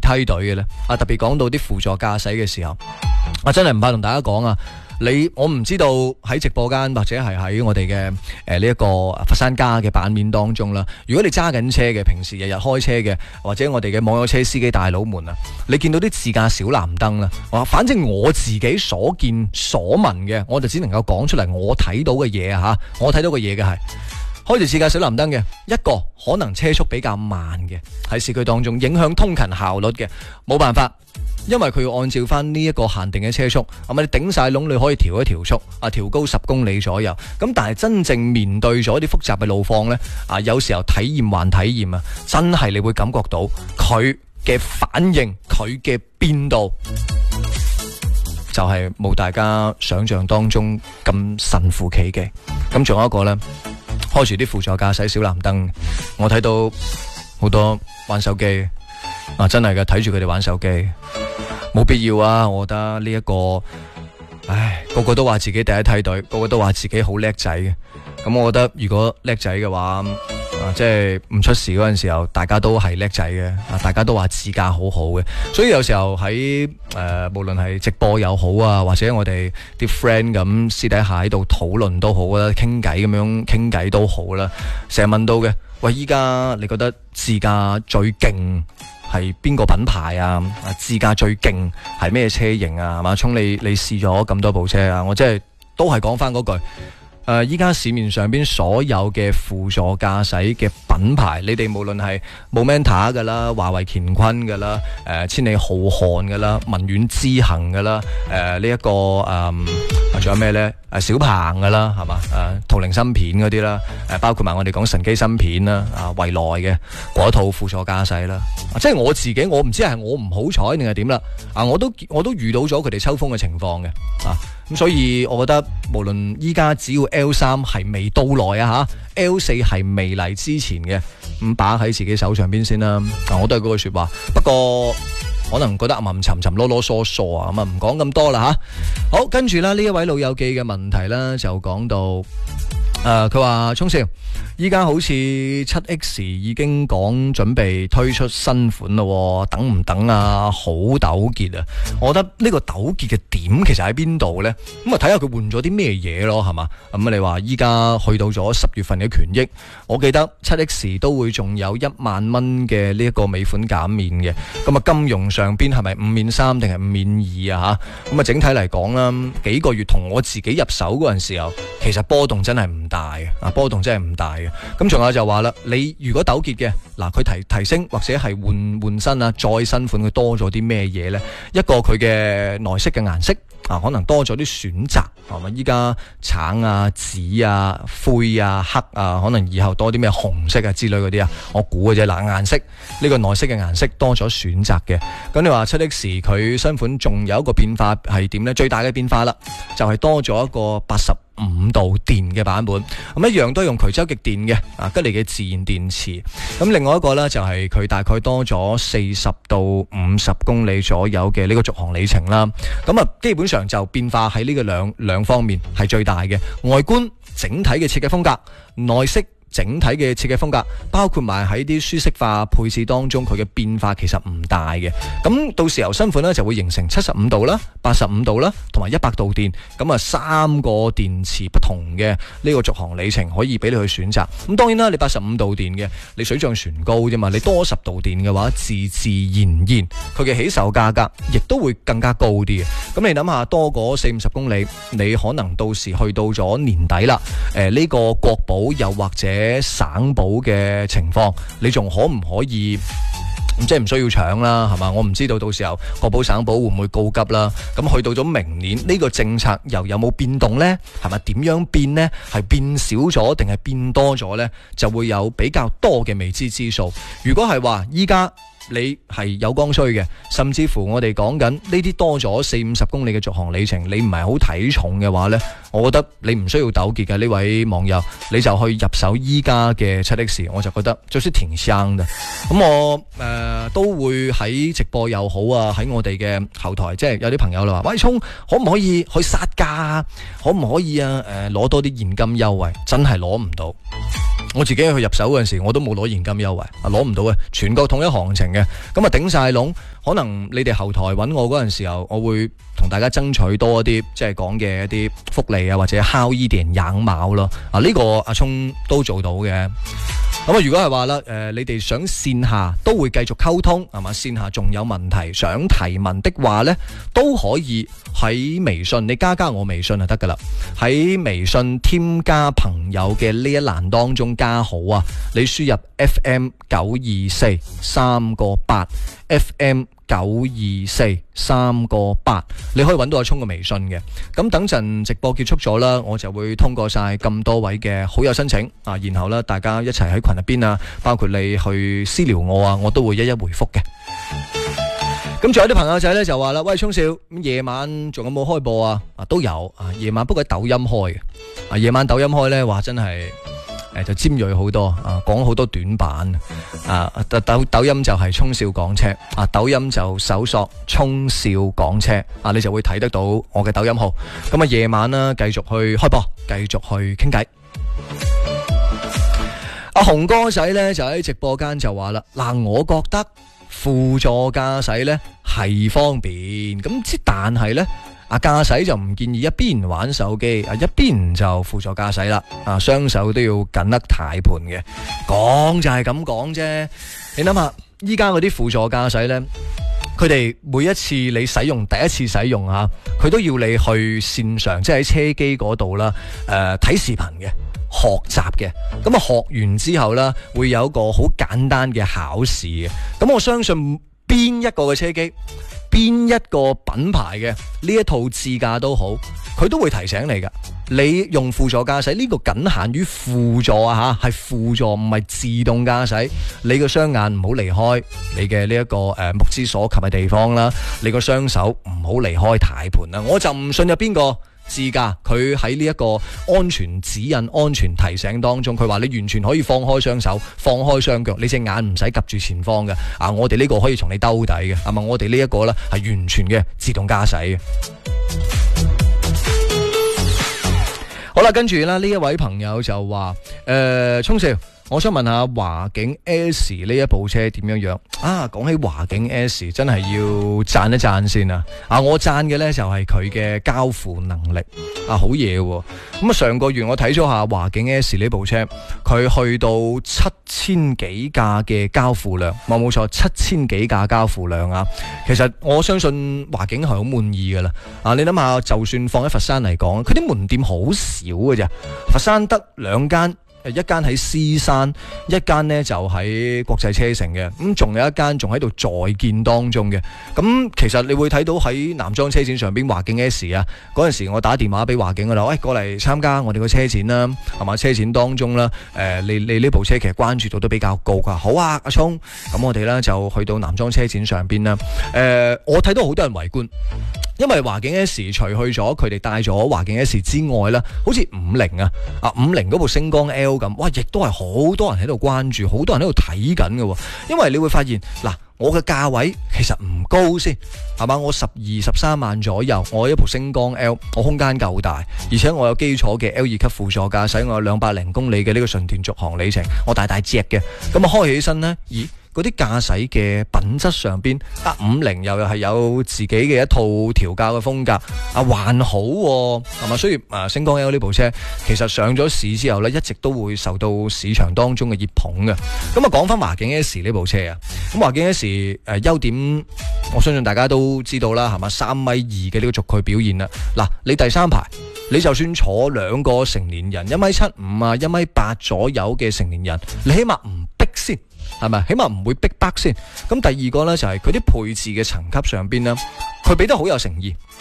梯隊嘅呢？特別講到啲輔助駕駛嘅時候，真係唔怕同大家講啊！我唔知道喺直播間或者係喺我哋嘅呢一個佛山家嘅版面當中啦。如果你揸緊車嘅，平時日日開車嘅，或者我哋嘅網約車司機大佬們啊，你見到啲自駕小藍燈啦，反正我自己所見所聞嘅，我就只能夠講出嚟我睇到嘅嘢嚇。我睇到嘅嘢嘅係開住自駕小藍燈嘅一個，可能車速比較慢嘅喺市區當中，影響通勤效率嘅，冇辦法。因為佢要按照翻呢一個限定嘅車速，你頂晒籠，你可以調一調速，調高10公里左右。咁但係真正面對咗啲複雜嘅路況呢，有時候體驗還體驗啊，真係你會感覺到佢嘅反應，佢嘅變動，就係冇大家想象當中咁神乎其技。咁仲有一個呢，開住啲輔助駕駛小藍燈，我睇到好多玩手機。真係嘅，睇住佢哋玩手機，冇必要啊！我覺得呢一個，個個都話自己第一梯隊，個個都話自己好叻仔嘅。咁我覺得如果叻仔嘅話，即係唔出事嗰陣時候，大家都係叻仔嘅，大家都話自駕好好嘅。所以有時候喺無論係直播又好啊，或者我哋啲 friend 咁私底下喺度討論都好啦，傾偈咁樣傾偈都好啦，成日問到嘅，喂，依家你覺得自駕最勁係邊個品牌啊？自駕最勁係咩車型啊？係嘛？聰，你試咗咁多部車啊？我真係都係講翻嗰句。依家市面上邊所有嘅輔助駕駛嘅品牌，你哋無論係 Momenta 噶啦、華為乾坤噶啦、千里浩瀚噶啦、文遠之行噶啦、呢一個仲有咩呢？小鵬噶啦，係嘛？途凌芯片嗰啲啦，包括埋我哋講神機芯片啦，蔚來嘅嗰套輔助駕駛啦，即係我自己，我唔知係我唔好彩定係點啦，我都遇到咗佢哋抽風嘅情況嘅，咁所以我覺得無論依家只要 L3 係未到來啊吓 ，L4 係未嚟之前嘅，咁把喺自己手上邊先啦。我都係嗰句說話，不過可能覺得暗沉沉囉囉嗦嗦啊，咁唔講咁多啦吓。好，跟住啦，呢一位老友記嘅問題啦，就講到佢話聰少，依家好似 7X 已經講準備推出新款咯，等唔等啊？好糾結啊！我覺得呢個糾結嘅點其實喺邊度呢？咁睇下佢換咗啲咩嘢咯，係嘛？咁你話依家去到咗10月份嘅權益，我記得 7X 都會仲有1萬蚊嘅呢一個尾款減免嘅。咁金融上邊係咪5免3定係5免2啊？吓，咁整體嚟講啦，幾個月同我自己入手嗰陣時候，其實波動真係唔大嘅，波動真係唔大嘅。咁仲有就話啦，你如果糾結嘅，佢提升或者係換新啊，再新款佢多咗啲咩嘢呢？一個佢嘅內飾嘅顏色可能多咗啲選擇，係咪？依家橙啊、紫啊、灰啊、黑啊，可能以後多啲咩紅色啊之類嗰啲啊，我估嘅啫。顏色呢個內飾嘅顏色多咗選擇嘅。咁你話 7X 佢新款仲有一個變化係點呢？最大嘅變化啦，就係多咗一個85度電嘅版本，咁一樣都係用渠州極電嘅吉利嘅自然電池。咁另外一個呢，就係佢大概多咗40到50公里左右嘅呢個續航里程啦。咁基本上就變化喺呢個兩方面係最大嘅。外觀整體嘅設計風格，內飾整體嘅設計風格，包括埋喺啲舒適化配置當中，佢嘅變化其實唔大嘅。咁到時候新款呢就會形成75度啦、85度啦，同埋100度電。咁3個電池不同嘅呢個續航里程可以俾你去選擇。咁當然啦，你85度電嘅，你水漲船高啫嘛。你多10度電嘅話，自然佢嘅起售價格亦都會更加高啲嘅。咁你諗下，多嗰40-50公里，你可能到時去到咗年底啦，呢個國保又或者省保嘅情況，你仲可唔可以即係唔需要搶啦，係嘛？我唔知道到時候國保省保會唔會告急啦。咁去到咗明年呢個政策又有冇變動呢？係咪點樣變呢？係變少咗定係變多咗呢？就會有比較多嘅未知之數。如果係話依家你係有剛需嘅，甚至乎我哋講緊呢啲多咗40-50公里嘅續航里程，你唔係好睇重嘅話呢， 我覺得你唔需要糾結嘅呢位網友，你就去入手依家嘅7X，我就覺得就是挺香嘅。咁我都會喺直播又好啊，喺我哋嘅後台，即係有啲朋友啦話，喂聰可唔可以去殺價啊？可唔可以啊？攞多啲現金優惠，真係攞唔到。我自己去入手嗰陣時，我都冇攞現金優惠，攞唔到嘅，全國統一行情嘅，咁啊頂晒籠。可能你哋後台揾我嗰陣時候，我會同大家爭取多一啲，即係講嘅一啲福利啊，或者敲依啲人養貓咯。呢個阿聰都做到嘅。咁啊，如果係話啦，你哋想線下都會繼續溝通，係嘛？線下仲有問題想提問的話呢，都可以喺微信，你加我微信就得噶啦。喺微信添加朋友嘅呢一欄當中加好啊，你輸入 FM924，3個8，FM924，3個8，你可以揾到阿聰嘅微信嘅。咁等陣直播結束咗啦，我就會通過晒咁多位嘅好友申請啊，然後咧大家一齊喺群入邊啊，包括你去私聊我啊，我都會一一回覆嘅。咁仲有啲朋友仔咧就話啦，喂聰少，咁夜晚仲有冇開播啊？都有啊，夜晚不過喺抖音開嘅。夜晚抖音開咧，話真係就尖銳好多啊，講好多短板啊。抖音就係聰少講車啊，抖音就搜索聰少講車啊，你就會睇得到我嘅抖音號。咁啊夜晚啦，繼續去開播，繼續去傾偈。阿紅哥仔咧就喺直播間就話啦，嗱，我覺得輔助駕駛咧係方便，咁但係咧駕駛就唔建議一邊玩手機一邊就輔助駕駛啦，雙手都要緊握軚盤嘅。講就係咁講啫，你諗下依家嗰啲輔助駕駛咧，佢哋每一次你使用，第一次使用啊，佢都要你去線上，即係喺車機嗰度啦，睇視頻嘅，學習嘅。咁啊學完之後啦，會有一個好簡單嘅考試嘅。咁我相信邊一個嘅車機，邊一個品牌嘅呢一套智駕都好，佢都會提醒你噶。你用輔助駕駛呢個僅限於輔助啊吓，係輔助唔係自動駕駛。你個雙眼唔好離開你嘅呢一個目之所及嘅地方啦，你個雙手唔好離開軚盤啦。我就唔信有邊個自駕佢喺呢一個安全指引、安全提醒當中，佢話你完全可以放開雙手、放開雙腳，你隻眼唔使及住前方嘅。我哋呢個可以從你兜底嘅，係咪？我哋呢一個呢係完全嘅自動駕駛嘅。好啦，跟住呢一位朋友就話，聰少，我想問下華景 S 呢一部車點樣樣啊？講起華景 S 真係要讚一讚先啊！我讚嘅呢就係佢嘅交付能力好嘢喎。咁上個月我睇咗下華景 S 呢部車，佢去到7000幾架嘅交付量，冇錯，7000幾架交付量啊！其實我相信華景係好滿意噶啦。你諗下，就算放喺佛山嚟講，佢啲門店好少嘅啫，佛山得2間。一間喺獅山，一間呢就喺國際車城嘅，咁仲有一間仲喺度在建當中嘅。咁其實你會睇到喺南莊車展上邊華景 S 啊，嗰陣時我打電話俾華景嗰度，喂，過嚟參加我哋個車展啦，係嘛？車展當中啦，你呢部車其實關注度都比較高㗎。好啊，阿聰，咁我哋呢就去到南莊車展上邊啦。我睇到好多人圍觀。因為華景 S 除去咗佢哋帶咗華景 S 之外啦，好似50啊，50嗰部星光 L 咁，哇，亦都係好多人喺度關注，好多人喺度睇緊嘅。因為你會發現嗱，我嘅價位其實唔高先，係嘛？我12、13萬左右，我一部星光 L， 我空間夠大，而且我有基礎嘅 L2 級輔助駕駛，我有200公里嘅呢個純電續航里程，我大隻嘅，咁啊開起身呢，咦？嗰啲駕駛嘅品質上邊，50又係有自己嘅一套調教嘅風格，還好係嘛？所以星光 L 呢部車其實上咗市之後呢，一直都會受到市場當中嘅熱捧嘅。咁講翻華景 S 呢部車啊，咁華景 S 優點，我相信大家都知道啦，係嘛？3.2米嘅呢個軸距表現啦。嗱，你第三排，你就算坐2個成年人，1.75米啊，1.8米左右嘅成年人，你起碼唔逼先。係咪？起碼唔會逼迫先。咁第二個呢，就係佢啲配置嘅層級上邊呢，佢俾得好有誠意。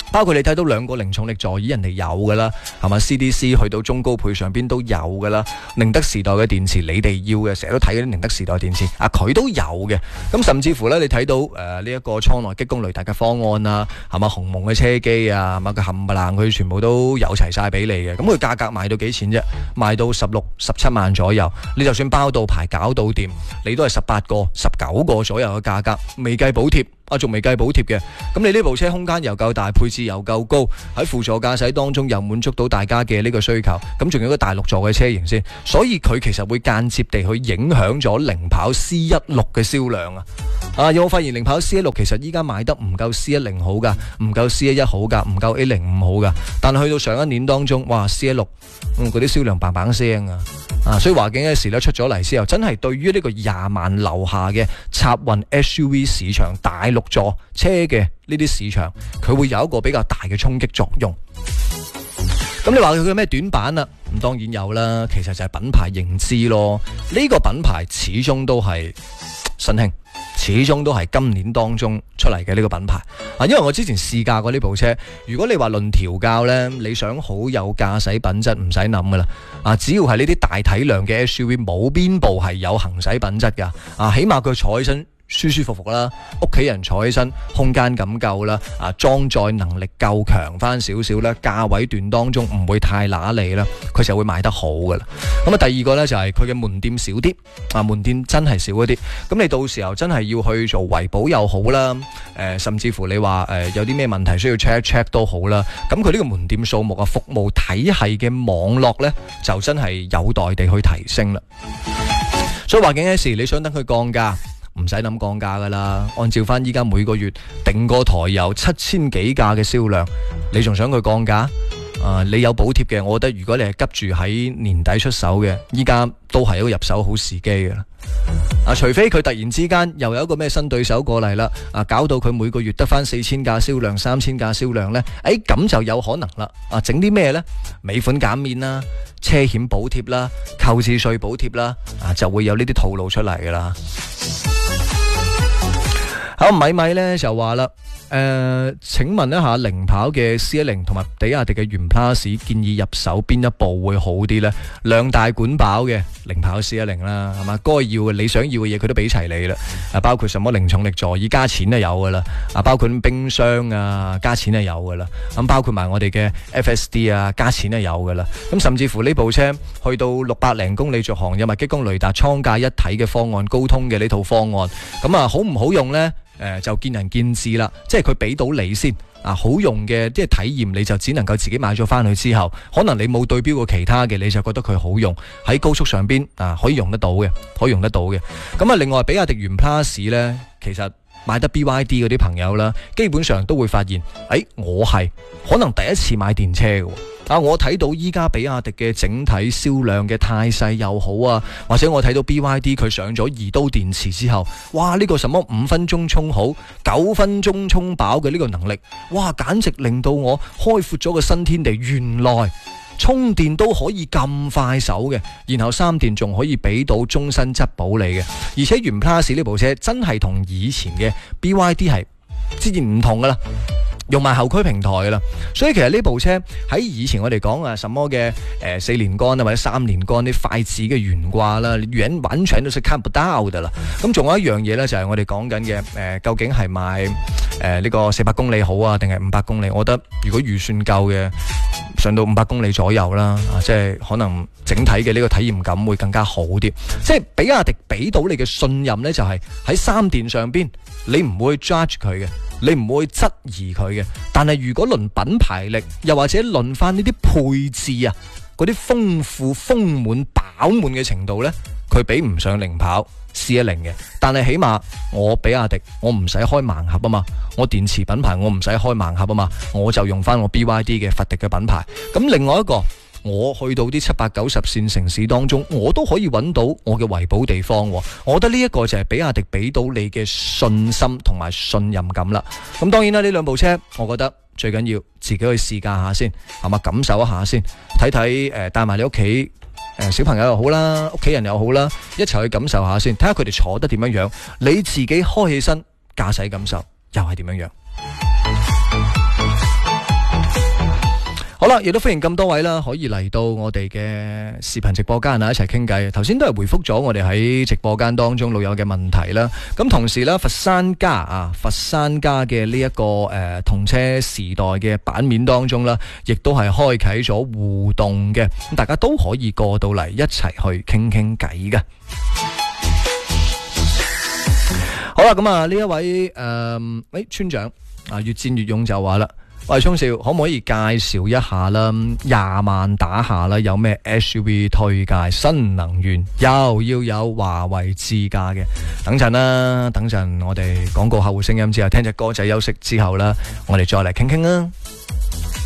包括你睇到兩個零重力座椅，人哋有噶啦，係嘛 ？CDC 去到中高配上邊都有噶啦。寧德時代嘅電池，你哋要嘅，成日都睇嗰啲寧德時代電池，佢都有嘅。咁甚至乎咧，你睇到呢一個艙內激光雷達嘅方案啊，係嘛？鴻蒙嘅車機啊，係嘛？佢冚唪唥佢全部都有齊晒俾你嘅。咁佢價格賣到幾錢啫？賣到16、17萬左右。你就算包到牌搞到掂，你都係18個、19個左右嘅價格，未計補貼。仲未計補貼嘅，咁你呢部車空間又夠大，配置又夠高，喺輔助駕駛當中又滿足到大家嘅呢個需求，咁仲有個大6座嘅車型先，所以佢其實會間接地去影響咗零跑 C16 嘅銷量啊！有冇發現零跑 C16 其實依家賣得唔夠 C10 好噶，唔夠 C11 好噶，唔夠 A05 好噶，但係去到上一年當中，哇 C16 嗰啲銷量棒棒聲啊！所以華景 S 咧出咗嚟之後，真係對於呢個20萬樓下嘅插運 SUV 市場、大6座車嘅呢啲市場，佢會有一個比較大嘅衝擊作用。咁你話佢有咩短板啊？咁當然有啦，其實就係品牌認知咯。呢個品牌始終都係新興，始終都係今年當中出嚟嘅呢個品牌啊。因為我之前試駕過呢部車，如果你話論調教呢，你想好有駕駛品質唔使諗噶啦啊！只要係呢啲大體量嘅 SUV， 冇邊部係有行駛品質噶啊！起碼佢坐起身舒舒服服啦，屋企人坐起身空間感夠啦，裝載能力夠強翻少少啦，價位段當中唔會太揦脷啦，佢就會賣得好噶啦。咁第二個呢，就係佢嘅門店少啲，門店真係少一啲。咁你到時候真係要去做維保又好啦，甚至乎你話有啲咩問題需要 check 都好啦。咁佢呢個門店數目啊，服務體系嘅網絡呢，就真係有待地去提升啦。所以華景 S 你想等佢降價？唔使諗降價噶啦，按照翻依家每個月定個台有7000幾架嘅銷量，你仲想佢降價？你有補貼嘅，我覺得如果你係急住喺年底出手嘅，依家都係一個入手好時機嘅啦。除非佢突然之間又有一個咩新對手過嚟啦，搞到佢每個月得翻4000架銷量、3000架銷量呢，咁就有可能啦。整啲咩呢？尾款減免啦、車險補貼啦、購置稅補貼啦，就會有呢啲套路出嚟噶啦。好，米米呢就話啦，請問一下零跑嘅 C10同埋比亞迪嘅元 Plus 建議入手邊一部會好啲呢？兩大管飽嘅零跑 C10啦，係嘛？該要嘅你想要嘅嘢佢都俾齊你啦，包括什麼零重力座椅加錢就有噶啦，包括冰箱啊加錢就有噶啦，咁包括埋我哋嘅 FSD 啊加錢就有噶啦，咁甚至乎呢部車去到600零公里續航，有埋激光雷達艙架一體嘅方案，高通嘅呢套方案，咁好唔好用呢？就見仁見智啦，即係佢俾到你先好用嘅即係體驗，你就只能夠自己買咗翻去之後，可能你冇對標過其他嘅，你就覺得佢好用，喺高速上邊可以用得到嘅，咁另外比亞迪元 Plus 呢，其實買得 BYD 嗰啲朋友啦，基本上都會發現，我係可能第一次買電車嘅。我睇到依家比亞迪嘅整體銷量嘅態勢又好啊，或者我睇到 BYD 佢上咗2刀電池之後，哇！呢個什麼5分鐘充好、9分鐘充飽嘅呢個能力，哇！簡直令到我開闊咗個新天地。原來充電都可以咁快手嘅，然後3電仲可以俾到終身質保你嘅，而且元 Plus 呢部車真係同以前嘅 BYD 係之前唔同噶啦。用埋後驅平台噶啦，所以其實呢部車喺以前我哋講什麼嘅4連杆啊或者3連杆啲筷子嘅懸掛啦，完全都是看不到的啦。咁仲有一樣嘢呢，就係我哋講緊嘅究竟係買呢個400公里好啊，定係500公里？我覺得如果預算夠嘅，上到500公里左右啦，即係可能整體嘅呢個體驗感會更加好啲。即係比亞迪俾到你嘅信任呢，就係喺3電上邊，你唔會 judge 佢嘅。你唔會質疑佢嘅，但係如果論品牌力，又或者論翻呢啲配置啊，嗰啲豐富、豐滿、飽滿嘅程度呢，佢比唔上零跑 C10 嘅。但係起碼我比亞迪，我唔使開盲盒啊嘛，我電池品牌我唔使開盲盒啊嘛，我就用翻我 BYD 嘅佛迪嘅品牌。咁另外一個，我去到啲780-90線城市當中，我都可以揾到我嘅維保地方。我覺得呢一個就係比亞迪俾到你嘅信心同埋信任感啦。咁當然啦，呢兩部車我覺得最緊要自己去試駕下先，係嘛，感受一下先，睇睇帶埋你屋企小朋友又好啦，屋企人又好啦，一齊去感受下先，睇下佢哋坐得點樣樣，你自己開起身駕駛感受又係點樣樣。 好啦，亦都歡迎咁多位啦，可以嚟到我哋嘅視頻直播間啊，一齊傾偈。頭先都係回覆咗我哋喺直播間當中老友嘅問題啦。咁同時咧，佛山家嘅呢一個同車時代嘅版面當中啦，亦都係開啟咗互動嘅，咁大家都可以過到嚟一齊去傾傾偈嘅。好啦，咁啊呢一位村長啊，越戰越勇就話啦。喂，聰少，可唔可以介紹一下啦？20萬打下啦，有咩 SUV 推介？新能源又要有華為智駕嘅。等陣啦，等陣我哋廣告客戶聲音之後，聽隻歌仔休息之後啦，我哋再嚟傾傾啦。